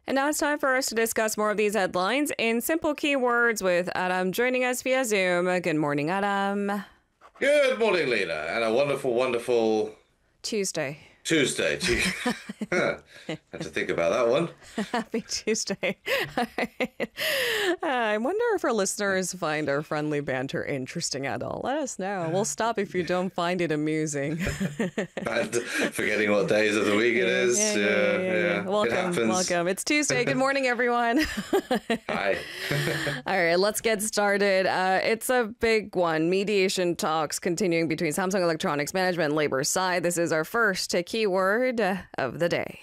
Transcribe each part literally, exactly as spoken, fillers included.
And now it's time for us to discuss more of these headlines in simple keywords with Adam joining us via Zoom. Good morning, Adam. Good morning, Lena, and a wonderful, wonderful Tuesday. Tuesday. Tu- Had to think about that one. Happy Tuesday. I wonder if our listeners find our friendly banter interesting at all. Let us know. We'll stop if you don't find it amusing. And forgetting what days of the week it is. Yeah, yeah, Yeah, yeah, yeah, yeah. It Welcome, happens. welcome. It's Tuesday. Good morning, everyone. Hi. All right, let's get started. Uh, it's a big one. Mediation talks continuing between Samsung Electronics management and labor side. This is our first keyword of the day.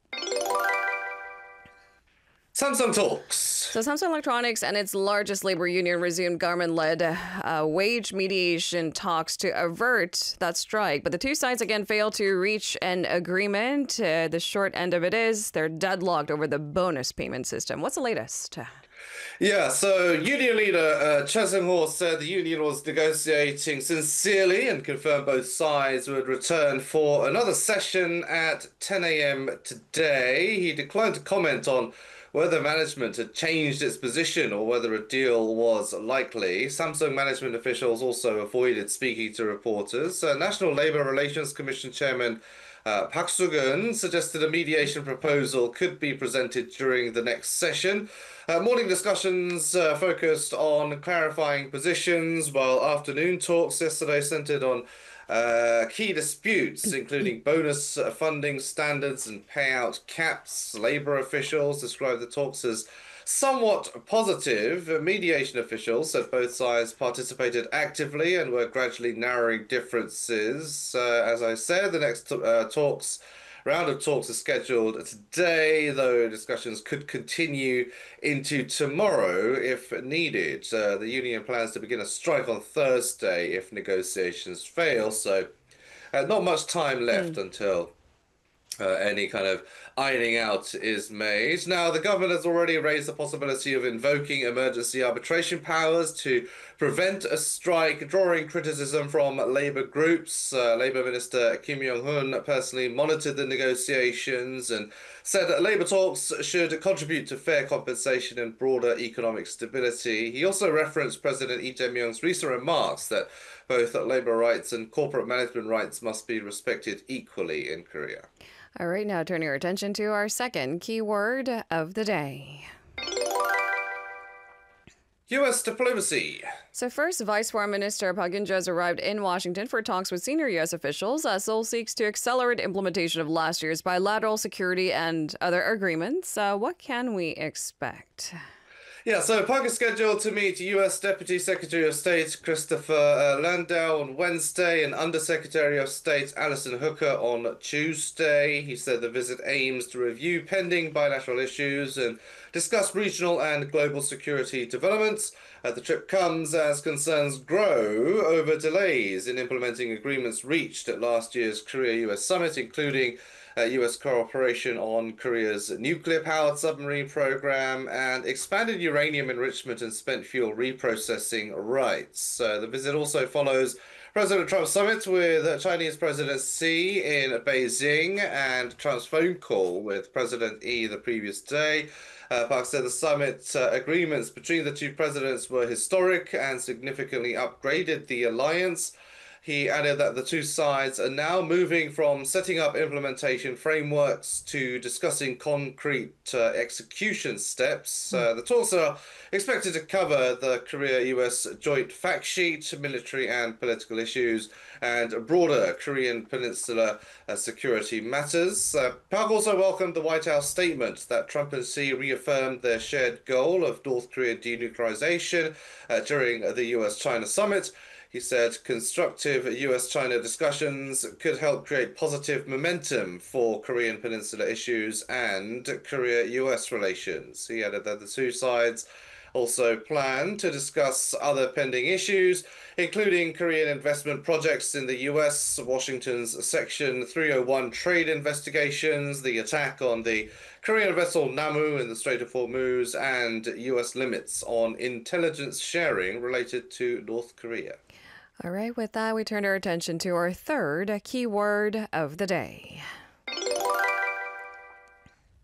Samsung talks. So Samsung Electronics and its largest labor union resumed government-led uh, wage mediation talks to avert that strike. But the two sides again failed to reach an agreement. Uh, the short end of it is they're deadlocked over the bonus payment system. What's the latest? Yeah, so union leader uh, Choi Seung-ho said the union was negotiating sincerely and confirmed both sides would return for another session at ten a.m. today. He declined to comment on whether management had changed its position or whether a deal was likely. Samsung management officials also avoided speaking to reporters. Uh, National Labour Relations Commission Chairman uh, Park Soo-geun suggested a mediation proposal could be presented during the next session. Uh, morning discussions uh, focused on clarifying positions, while afternoon talks yesterday centered on uh, key disputes, including bonus uh, funding standards and payout caps. Labor officials described the talks as somewhat positive. Uh, mediation officials said both sides participated actively and were gradually narrowing differences. Uh, as I said, the next uh, talks round of talks is scheduled today, though discussions could continue into tomorrow if needed. Uh, the union plans to begin a strike on Thursday if negotiations fail, so uh, not much time left mm. until Uh, any kind of ironing out is made. Now, the government has already raised the possibility of invoking emergency arbitration powers to prevent a strike, drawing criticism from Labour groups. Uh, Labour Minister Kim Yong-hun personally monitored the negotiations and said that Labour talks should contribute to fair compensation and broader economic stability. He also referenced President Lee Jae-myung's recent remarks that both Labour rights and corporate management rights must be respected equally in Korea. All right, now turning our attention to our second keyword of the day. U S diplomacy. So first, Vice Foreign Minister Park Eun-jo has arrived in Washington for talks with senior U S officials as Seoul seeks to accelerate implementation of last year's bilateral security and other agreements. Uh, what can we expect? Yeah, so Park is scheduled to meet U S Deputy Secretary of State Christopher uh, Landau on Wednesday and Undersecretary of State Alison Hooker on Tuesday. He said the visit aims to review pending bilateral issues and discuss regional and global security developments. Uh, the trip comes as concerns grow over delays in implementing agreements reached at last year's Korea-U S summit, including Uh, U S cooperation on Korea's nuclear-powered submarine program and expanded uranium enrichment and spent fuel reprocessing rights. Uh, the visit also follows President Trump's summit with Chinese President Xi in Beijing and Trump's phone call with President Yi the previous day. Uh, Park said the summit uh, agreements between the two presidents were historic and significantly upgraded the alliance. He added that the two sides are now moving from setting up implementation frameworks to discussing concrete uh, execution steps. Uh, the talks are expected to cover the Korea-U S joint fact sheet, military and political issues, and broader Korean Peninsula uh, security matters. Uh, Park also welcomed the White House statement that Trump and Xi reaffirmed their shared goal of North Korea denuclearization uh, during the U S-China summit. He said constructive U S China discussions could help create positive momentum for Korean Peninsula issues and Korea-U S relations. He added that the two sides also plan to discuss other pending issues, including Korean investment projects in the U S, Washington's Section three oh one trade investigations, the attack on the Korean vessel Namu in the Strait of Hormuz, and U S limits on intelligence sharing related to North Korea. All right, with that, we turn our attention to our third keyword of the day.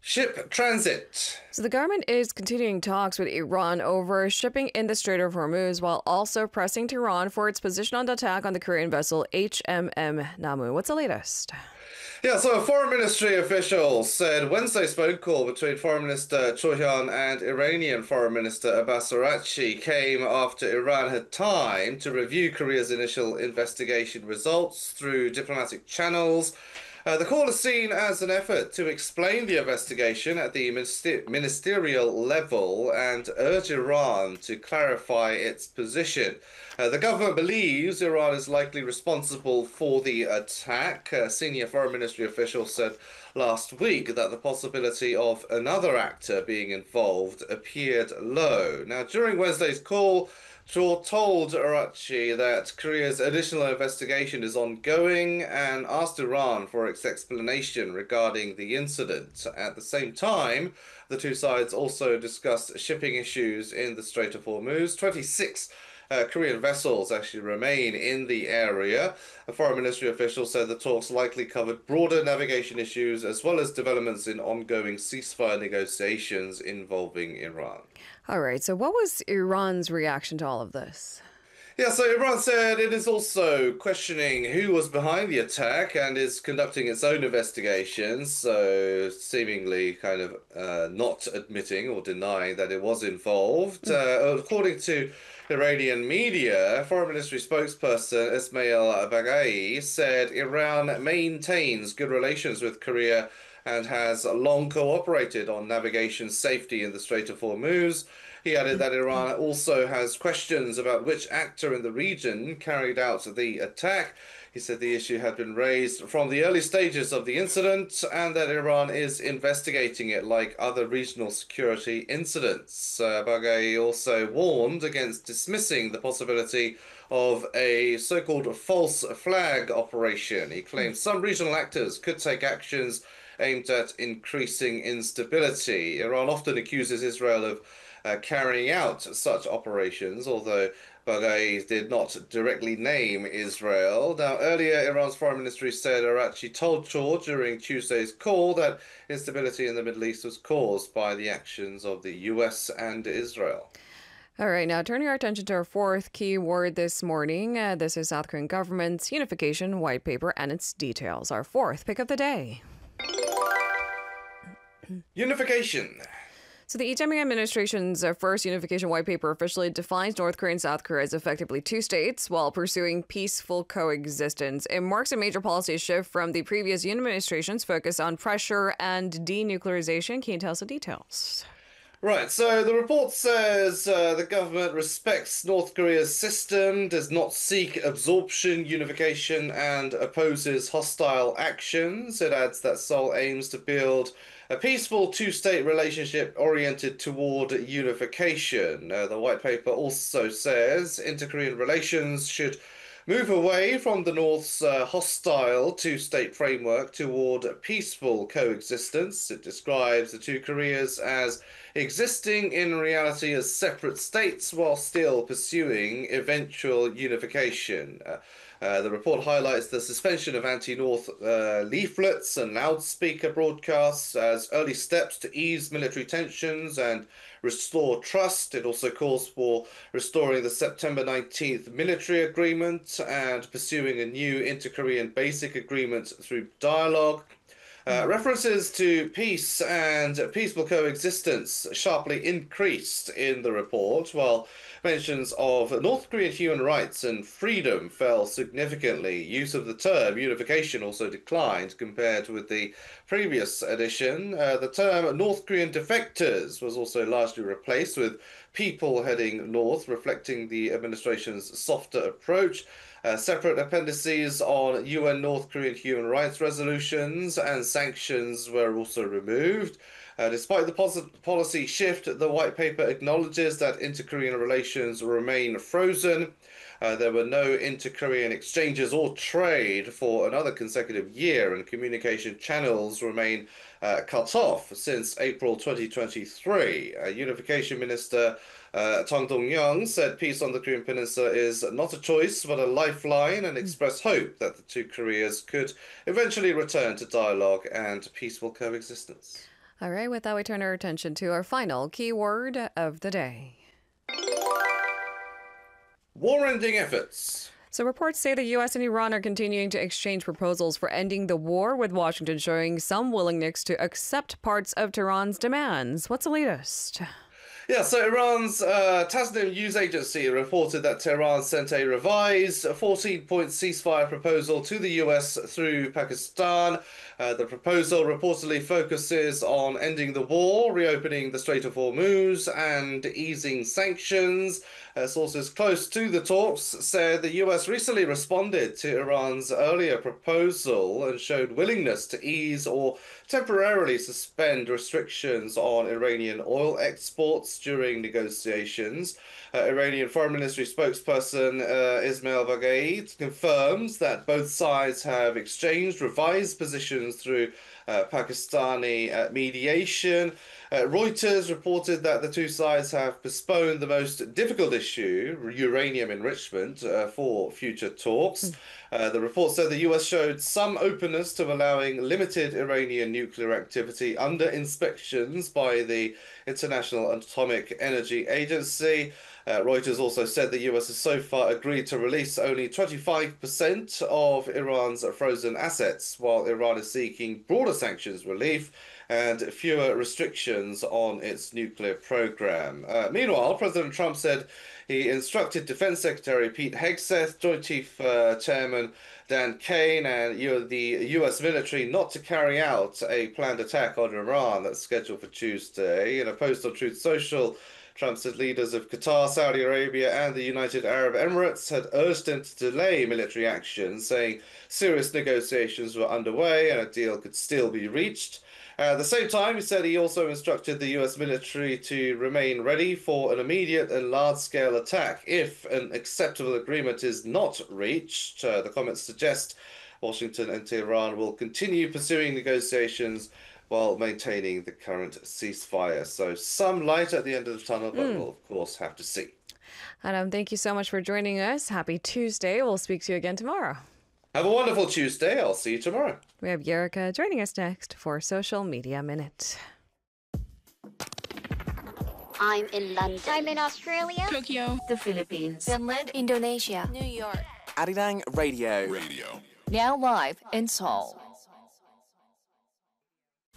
Ship transit. So the government is continuing talks with Iran over shipping in the Strait of Hormuz while also pressing Tehran for its position on the attack on the Korean vessel H M M Namu. What's the latest? Yeah, so a foreign ministry official said Wednesday's phone call between Foreign Minister Cho Hyun and Iranian Foreign Minister Abbas Araghchi came after Iran had time to review Korea's initial investigation results through diplomatic channels. Uh, the call is seen as an effort to explain the investigation at the minister ministerial level and urge Iran to clarify its position. Uh, the government believes Iran is likely responsible for the attack. A senior foreign ministry official said last week that the possibility of another actor being involved appeared low. Now, during Wednesday's call, Cho told Araghchi that Korea's additional investigation is ongoing and asked Iran for its explanation regarding the incident. At the same time, the two sides also discussed shipping issues in the Strait of Hormuz. twenty-six Uh, Korean vessels actually remain in the area. A foreign ministry official said the talks likely covered broader navigation issues as well as developments in ongoing ceasefire negotiations involving Iran. All right, so what was Iran's reaction to all of this? Yeah, so Iran said it is also questioning who was behind the attack and is conducting its own investigations, so seemingly kind of uh, not admitting or denying that it was involved. Uh, according to Iranian media, Foreign Ministry spokesperson Ismail Baghai said Iran maintains good relations with Korea and has long cooperated on navigation safety in the Strait of Hormuz. He added that Iran also has questions about which actor in the region carried out the attack. He said the issue had been raised from the early stages of the incident and that Iran is investigating it like other regional security incidents. Uh, Baghai also warned against dismissing the possibility of a so-called false flag operation. He claimed some regional actors could take actions aimed at increasing instability. Iran often accuses Israel of uh, carrying out such operations, although Baghai did not directly name Israel. Now, earlier, Iran's foreign ministry said Araghchi told Cho during Tuesday's call that instability in the Middle East was caused by the actions of the U S and Israel. All right, now turning our attention to our fourth key word this morning. Uh, this is South Korean government's unification white paper and its details. Our fourth pick of the day. Unification. So the Lee Jae-myung administration's uh, first unification white paper officially defines North Korea and South Korea as effectively two states while pursuing peaceful coexistence. It marks a major policy shift from the previous Yoon administration's focus on pressure and denuclearization. Can you tell us the details? Right, so the report says uh, the government respects North Korea's system, does not seek absorption, unification, and opposes hostile actions. It adds that Seoul aims to build a peaceful two-state relationship oriented toward unification. Uh, the white paper also says inter-Korean relations should move away from the North's uh, hostile two-state framework toward peaceful coexistence. It describes the two Koreas as existing in reality as separate states while still pursuing eventual unification. Uh, uh, the report highlights the suspension of anti-North uh, leaflets and loudspeaker broadcasts as early steps to ease military tensions and restore trust. It also calls for restoring the September nineteenth military agreement and pursuing a new inter-Korean basic agreement through dialogue. Uh, references to peace and peaceful coexistence sharply increased in the report, while mentions of North Korean human rights and freedom fell significantly. Use of the term unification also declined compared with the previous edition. Uh, the term North Korean defectors was also largely replaced with people heading north, reflecting the administration's softer approach. Uh, separate appendices on U N North Korean human rights resolutions and sanctions were also removed. Uh, despite the pos- policy shift, the white paper acknowledges that inter-Korean relations remain frozen. Uh, there were no inter-Korean exchanges or trade for another consecutive year, and communication channels remain uh, cut off since April twenty twenty-three. Uh, Unification Minister uh, Tang Dong-young said peace on the Korean Peninsula is not a choice but a lifeline, and expressed hope that the two Koreas could eventually return to dialogue and peaceful coexistence. All right, with that, we turn our attention to our final keyword of the day. War-ending efforts. So reports say the U S and Iran are continuing to exchange proposals for ending the war, with Washington showing some willingness to accept parts of Tehran's demands. What's the latest? Yeah, so Iran's uh, Tasnim news agency reported that Tehran sent a revised fourteen-point ceasefire proposal to the U S through Pakistan. Uh, the proposal reportedly focuses on ending the war, reopening the Strait of Hormuz, and easing sanctions. Uh, sources close to the talks said the U S recently responded to Iran's earlier proposal and showed willingness to ease or temporarily suspend restrictions on Iranian oil exports during negotiations. Uh, Iranian Foreign Ministry spokesperson uh, Ismail Baghaei confirms that both sides have exchanged revised positions through uh, Pakistani uh, mediation. Uh, Reuters reported that the two sides have postponed the most difficult issue, uranium enrichment, uh, for future talks. Mm. Uh, the report said the U S showed some openness to allowing limited Iranian nuclear activity under inspections by the International Atomic Energy Agency. Uh, Reuters also said the U S has so far agreed to release only twenty-five percent of Iran's frozen assets, while Iran is seeking broader sanctions relief and fewer restrictions on its nuclear program. Uh, meanwhile, President Trump said he instructed Defense Secretary Pete Hegseth, Joint Chief uh, Chairman Dan Kane, and you know, the U S military not to carry out a planned attack on Iran that's scheduled for Tuesday. In a post on Truth Social, Trump said leaders of Qatar, Saudi Arabia, and the United Arab Emirates had urged him to delay military action, saying serious negotiations were underway and a deal could still be reached. At the same time, he said he also instructed the U S military to remain ready for an immediate and large-scale attack if an acceptable agreement is not reached. Uh, the comments suggest Washington and Tehran will continue pursuing negotiations while maintaining the current ceasefire. So some light at the end of the tunnel, but mm. we'll, of course, have to see. Adam, thank you so much for joining us. Happy Tuesday. We'll speak to you again tomorrow. Have a wonderful Tuesday. I'll see you tomorrow. We have Yerika joining us next for Social Media Minute. I'm in London. I'm in Australia. Tokyo. The Philippines. Finland. Indonesia. New York. Arirang Radio. Radio. Now live in Seoul.